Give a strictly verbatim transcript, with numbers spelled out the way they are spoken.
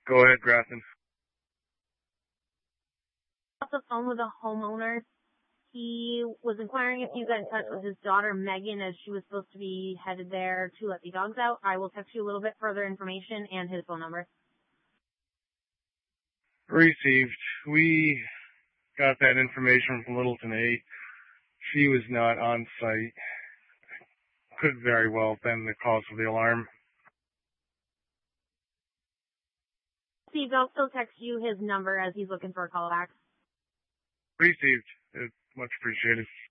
Go ahead, Grafton. Off the phone with a homeowner. He was inquiring if you got in touch with his daughter, Megan, as she was supposed to be headed there to let the dogs out. I will text you a little bit further information and his phone number. Received. We got that information from Littleton eight. She was not on site. Could very well have been the cause of the alarm. Steve, I'll still text you his number as he's looking for a call back. Received. Much appreciated.